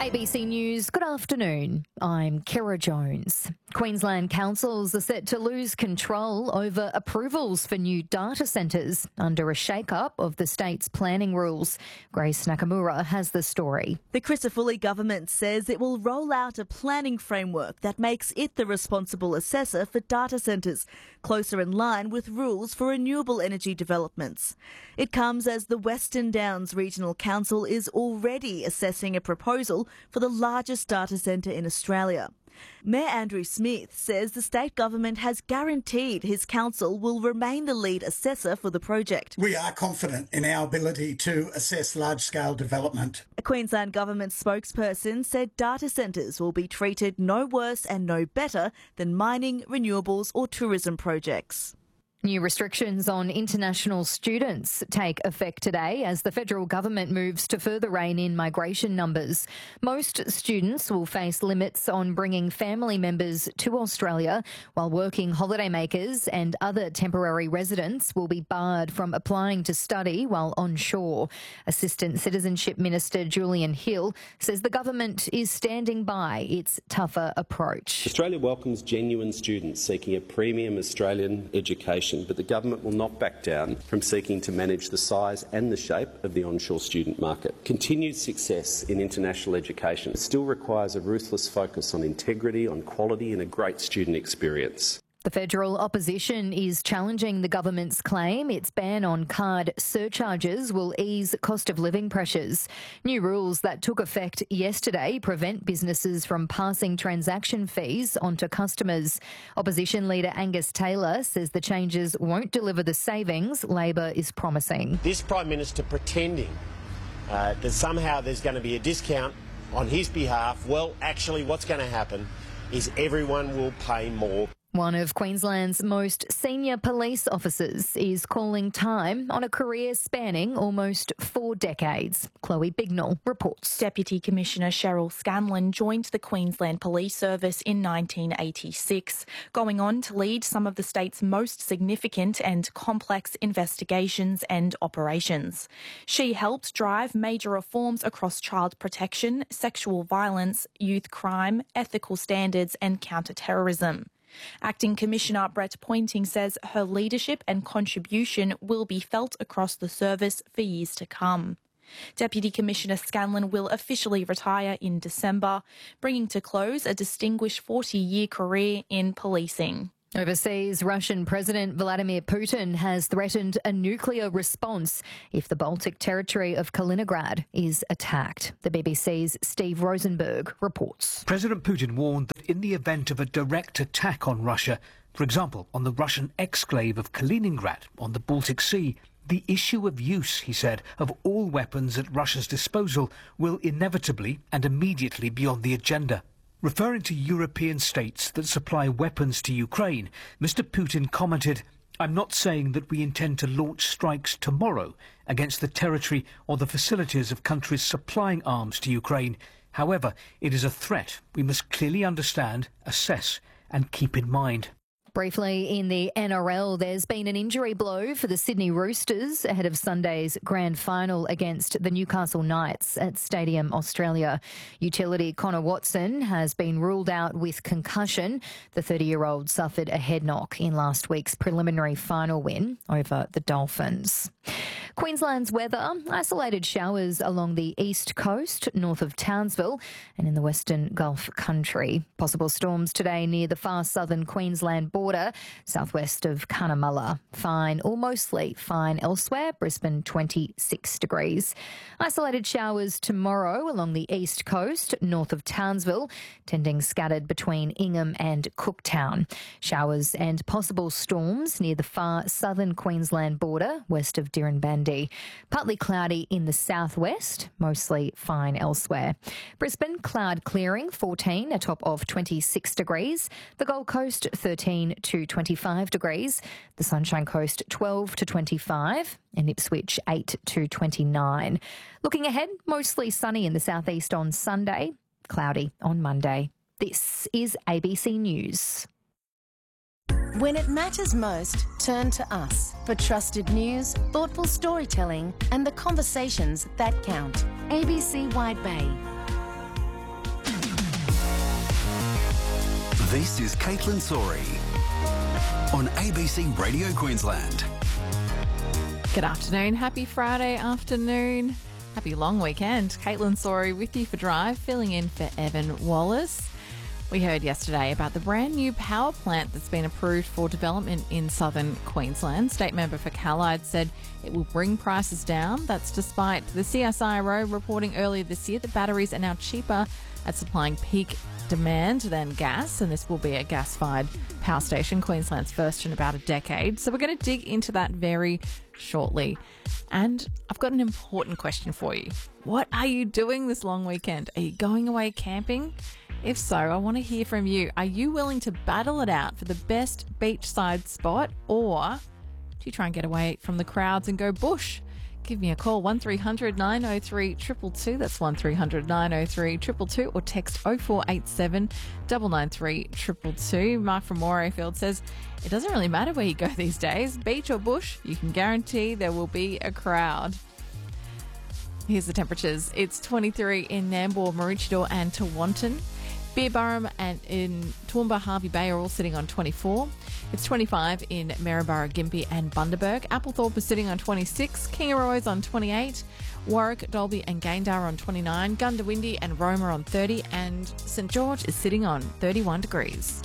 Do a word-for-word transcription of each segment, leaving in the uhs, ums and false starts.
A B C News, good afternoon. I'm Kira Jones. Queensland councils are set to lose control over approvals for new data centres under a shake-up of the state's planning rules. Grace Nakamura has the story. The Crisafulli government says it will roll out a planning framework that makes it the responsible assessor for data centres, closer in line with rules for renewable energy developments. It comes as the Western Downs Regional Council is already assessing a proposal for the largest data centre in Australia. Mayor Andrew Smith says the state government has guaranteed his council will remain the lead assessor for the project. We are confident in our ability to assess large-scale development. A Queensland government spokesperson said data centres will be treated no worse and no better than mining, renewables or tourism projects. New restrictions on international students take effect today as the federal government moves to further rein in migration numbers. Most students will face limits on bringing family members to Australia, while working holidaymakers and other temporary residents will be barred from applying to study while onshore. Assistant Citizenship Minister Julian Hill says the government is standing by its tougher approach. Australia welcomes genuine students seeking a premium Australian education, but the government will not back down from seeking to manage the size and the shape of the onshore student market. Continued success in international education still requires a ruthless focus on integrity, on quality and a great student experience. The federal opposition is challenging the government's claim its ban on card surcharges will ease cost of living pressures. New rules that took effect yesterday prevent businesses from passing transaction fees onto customers. Opposition leader Angus Taylor says the changes won't deliver the savings Labor is promising. This Prime Minister pretending uh, that somehow there's going to be a discount on his behalf, well, actually what's going to happen is everyone will pay more. One of Queensland's most senior police officers is calling time on a career spanning almost four decades. Chloe Bignell reports. Deputy Commissioner Cheryl Scanlon joined the Queensland Police Service in nineteen eighty-six, going on to lead some of the state's most significant and complex investigations and operations. She helped drive major reforms across child protection, sexual violence, youth crime, ethical standards and counter-terrorism. Acting Commissioner Brett Pointing says her leadership and contribution will be felt across the service for years to come. Deputy Commissioner Scanlon will officially retire in December, bringing to close a distinguished forty-year career in policing. Overseas, Russian President Vladimir Putin has threatened a nuclear response if the Baltic territory of Kaliningrad is attacked. The B B C's Steve Rosenberg reports. President Putin warned that in the event of a direct attack on Russia, for example, on the Russian exclave of Kaliningrad on the Baltic Sea, the issue of use, he said, of all weapons at Russia's disposal will inevitably and immediately be on the agenda. Referring to European states that supply weapons to Ukraine, Mister Putin commented, "I'm not saying that we intend to launch strikes tomorrow against the territory or the facilities of countries supplying arms to Ukraine. However, it is a threat we must clearly understand, assess and keep in mind." Briefly, in the N R L, there's been an injury blow for the Sydney Roosters ahead of Sunday's grand final against the Newcastle Knights at Stadium Australia. Utility Connor Watson has been ruled out with concussion. The thirty-year-old suffered a head knock in last week's preliminary final win over the Dolphins. Queensland's weather, isolated showers along the east coast, north of Townsville and in the Western Gulf country. Possible storms today near the far southern Queensland border, southwest of Cunnamulla. Fine or mostly fine elsewhere, Brisbane twenty-six degrees. Isolated showers tomorrow along the east coast, north of Townsville, tending scattered between Ingham and Cooktown. Showers and possible storms near the far southern Queensland border, west of Dirranbandi. Partly cloudy in the southwest, mostly fine elsewhere. Brisbane, cloud clearing, fourteen, a top of twenty-six degrees. The Gold Coast, thirteen to twenty-five degrees. The Sunshine Coast, twelve to twenty-five. And Ipswich, eight to twenty-nine. Looking ahead, mostly sunny in the southeast on Sunday, cloudy on Monday. This is A B C News. When it matters most, turn to us for trusted news, thoughtful storytelling and the conversations that count. A B C Wide Bay. This is Caitlin Sori on A B C Radio Queensland. Good afternoon. Happy Friday afternoon. Happy long weekend. Caitlin Sori with you for Drive, filling in for Evan Wallace. We heard yesterday about the brand new power plant that's been approved for development in southern Queensland. State member for Callide said it will bring prices down. That's despite the C S I R O reporting earlier this year that batteries are now cheaper at supplying peak demand than gas, and this will be a gas-fired power station, Queensland's first in about a decade. So we're going to dig into that very shortly. And I've got an important question for you. What are you doing this long weekend? Are you going away camping? If so, I want to hear from you. Are you willing to battle it out for the best beachside spot, or do you try and get away from the crowds and go bush? Give me a call, one three hundred nine oh three two two two. That's one three hundred nine oh three two two two, or text oh four eight seven nine nine three two two two. Mark from Morayfield says, it doesn't really matter where you go these days, beach or bush, you can guarantee there will be a crowd. Here's the temperatures. It's twenty-three in Nambour, Maroochydore and Tewantin. Beerburrum and in Toowoomba, Harvey Bay are all sitting on twenty-four. It's twenty-five in Maryborough, Gympie and Bundaberg. Applethorpe is sitting on twenty-six. Kingaroy is on twenty-eight. Warwick, Dalby and Gayndah on twenty-nine. Gundawindi and Roma on thirty. And St George is sitting on thirty-one degrees.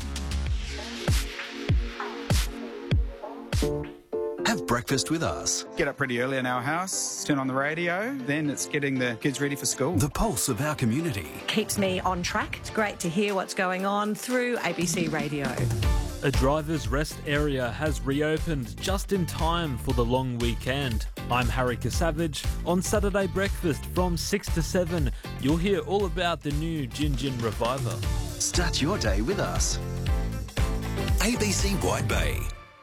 Have breakfast with us. Get up pretty early in our house, turn on the radio, then it's getting the kids ready for school. The pulse of our community. Keeps me on track. It's great to hear what's going on through A B C Radio. A driver's rest area has reopened just in time for the long weekend. I'm Harry Savage. On Saturday Breakfast from six to seven, you'll hear all about the new Gin Gin Reviver. Start your day with us. A B C Wide Bay.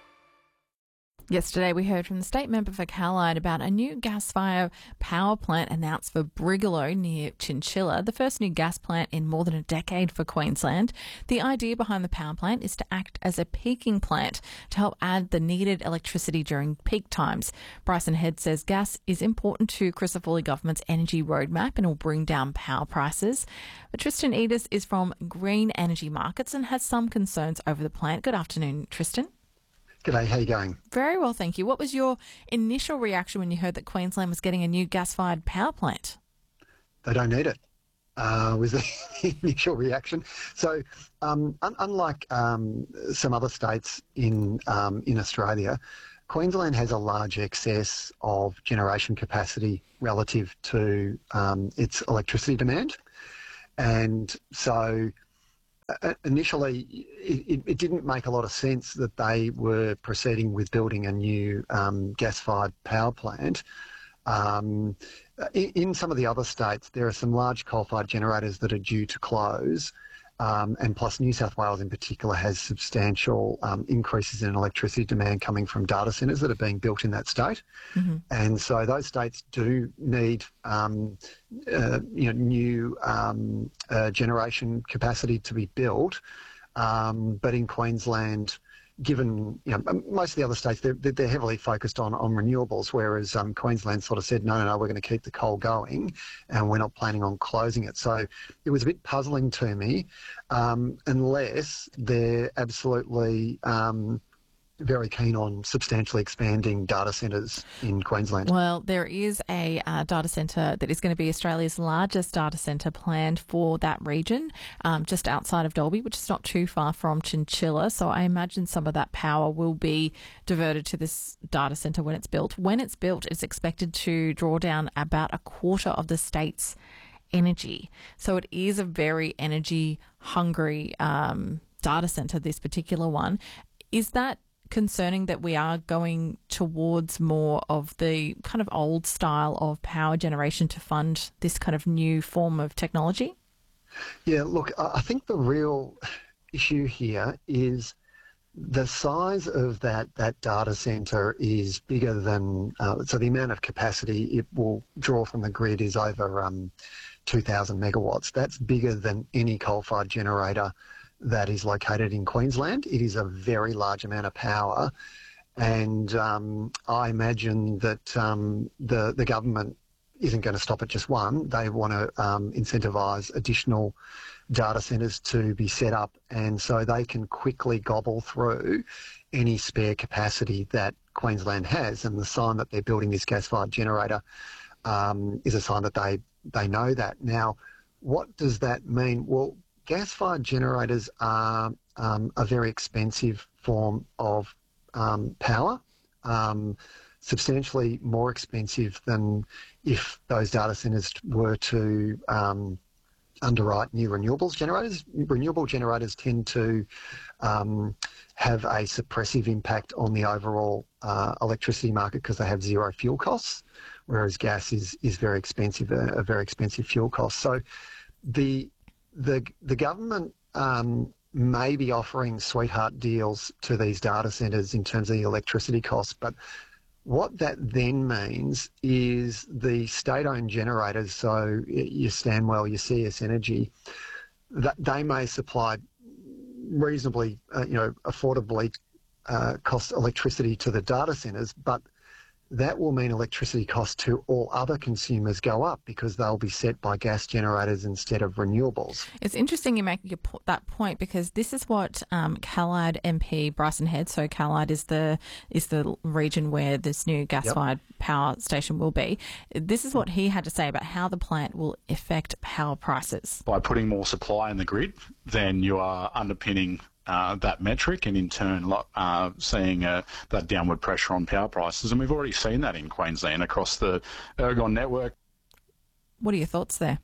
Yesterday, we heard from the state member for Callide about a new gas-fired power plant announced for Brigalow near Chinchilla, the first new gas plant in more than a decade for Queensland. The idea behind the power plant is to act as a peaking plant to help add the needed electricity during peak times. Bryson Head says gas is important to Crisafulli government's energy roadmap and will bring down power prices. But Tristan Edis is from Green Energy Markets and has some concerns over the plant. Good afternoon, Tristan. G'day, how you going? Very well, thank you. What was your initial reaction when you heard that Queensland was getting a new gas-fired power plant? They don't need it, uh, was the initial reaction. So um, un- unlike um, some other states in um, in Australia, Queensland has a large excess of generation capacity relative to um, its electricity demand. And so Uh, initially, it, it didn't make a lot of sense that they were proceeding with building a new um, gas-fired power plant. Um, in, in some of the other states, there are some large coal-fired generators that are due to close, um, and plus New South Wales in particular has substantial um, increases in electricity demand coming from data centres that are being built in that state. Mm-hmm. And so those states do need um, uh, you know, new um, uh, generation capacity to be built. Um, but in Queensland, given, you know, most of the other states, they're, they're heavily focused on, on renewables, whereas um, Queensland sort of said, no, no, no, we're going to keep the coal going and we're not planning on closing it. So it was a bit puzzling to me, um, unless they're absolutely um, very keen on substantially expanding data centres in Queensland. Well, there is a uh, data centre that is going to be Australia's largest data centre planned for that region, um, just outside of Dalby, which is not too far from Chinchilla. So I imagine some of that power will be diverted to this data centre when it's built. When it's built, it's expected to draw down about a quarter of the state's energy. So it is a very energy hungry um, data centre, this particular one. Is that concerning that we are going towards more of the kind of old style of power generation to fund this kind of new form of technology? Yeah, look, I think the real issue here is the size of that, that data centre is bigger than, uh, so the amount of capacity it will draw from the grid is over um, two thousand megawatts. That's bigger than any coal-fired generator that is located in Queensland. It is a very large amount of power, and um, I imagine that um, the the government isn't going to stop at just one. They want to um, incentivise additional data centres to be set up, and so they can quickly gobble through any spare capacity that Queensland has. And the sign that they're building this gas-fired generator um, is a sign that they, they know that. Now, what does that mean? Well, gas-fired generators are um, a very expensive form of um, power, um, substantially more expensive than if those data centres were to um, underwrite new renewables generators. Renewable generators tend to um, have a suppressive impact on the overall uh, electricity market because they have zero fuel costs, whereas gas is is very expensive, a, a very expensive fuel cost. So the the the government um, may be offering sweetheart deals to these data centres in terms of the electricity costs, but what that then means is the state-owned generators, so your Stanwell, your C S Energy, that they may supply reasonably, uh, you know, affordably uh, cost electricity to the data centres, but that will mean electricity costs to all other consumers go up because they'll be set by gas generators instead of renewables. It's interesting you make your, that point because this is what um, Callide M P Bryson Head, so Callide is the is the region where this new gas-fired yep. power station will be. This is what he had to say about how the plant will affect power prices. By putting more supply in the grid, then you are underpinning Uh, that metric and in turn uh, seeing uh, that downward pressure on power prices. And we've already seen that in Queensland across the Ergon network. What are your thoughts there?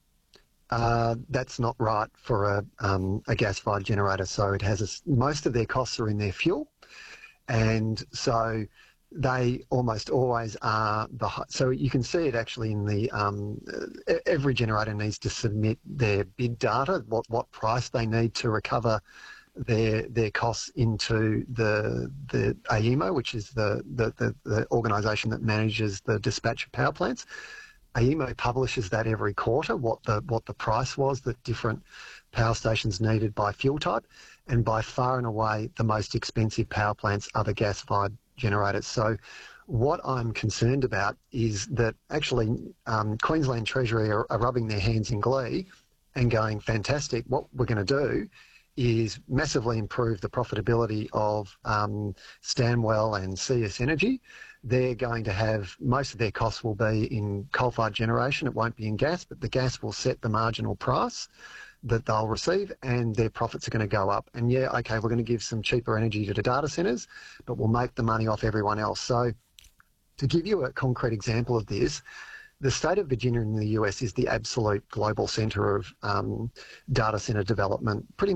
Uh, that's not right for a, um, a gas-fired generator. So it has a, most of their costs are in their fuel, and so they almost always are the high. So you can see it actually in the um, every generator needs to submit their bid data, what what price they need to recover their their costs into the the A E M O, which is the the, the, the organisation that manages the dispatch of power plants. A E M O publishes that every quarter, what the what the price was that different power stations needed by fuel type, and by far and away the most expensive power plants are the gas-fired generators. So what I'm concerned about is that actually um, Queensland Treasury are, are rubbing their hands in glee and going, fantastic, what we're going to do is massively improve the profitability of um, Stanwell and C S Energy. They're going to have, most of their costs will be in coal-fired generation. It won't be in gas, but the gas will set the marginal price that they'll receive and their profits are going to go up. And yeah, okay, we're going to give some cheaper energy to the data centres, but we'll make the money off everyone else. So to give you a concrete example of this, the state of Virginia in the U S is the absolute global centre of um, data centre development. Pretty